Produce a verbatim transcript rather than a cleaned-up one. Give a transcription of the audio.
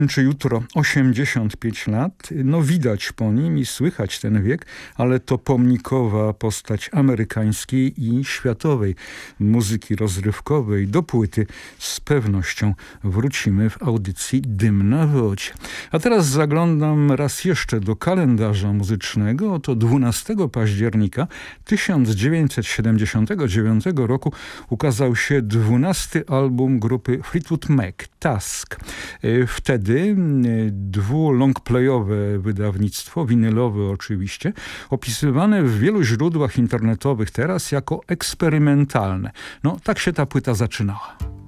Czy jutro osiemdziesiąt pięć lat, no widać po nim i słychać ten wiek, ale to pomnikowa postać amerykańskiej i światowej muzyki rozrywkowej. Do płyty z pewnością wrócimy w audycji Dym na wodzie. A teraz zaglądam raz jeszcze do kalendarza muzycznego. Oto dwunastego października tysiąc dziewięćset siedemdziesiątego dziewiątego roku ukazał się dwunasty album grupy Fleetwood Mac, Tusk. Wtedy dwu-longplayowe wydawnictwo, winylowe oczywiście, opisywane w wielu źródłach internetowych teraz jako eksperymentalne. No tak się ta płyta zaczynała.